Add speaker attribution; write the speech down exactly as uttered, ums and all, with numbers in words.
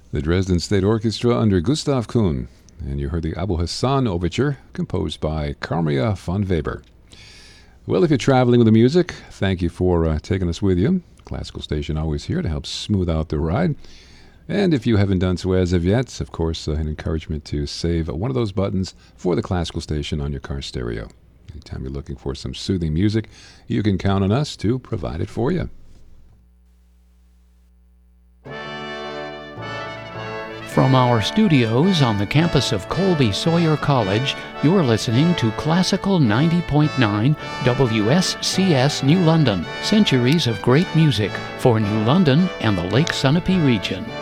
Speaker 1: The Dresden State Orchestra under Gustav Kuhn. And you heard the Abu Hassan Overture, composed by Karmia von Weber. Well, if you're traveling with the music, thank you for uh, taking us with you. Classical Station always here to help smooth out the ride. And if you haven't done so as of yet, of course, uh, an encouragement to save one of those buttons for the Classical Station on your car stereo. Anytime you're looking for some soothing music, you can count on us to provide it for you.
Speaker 2: From our studios on the campus of Colby Sawyer College, you're listening to Classical ninety point nine W S C S New London, centuries of great music for New London and the Lake Sunapee region.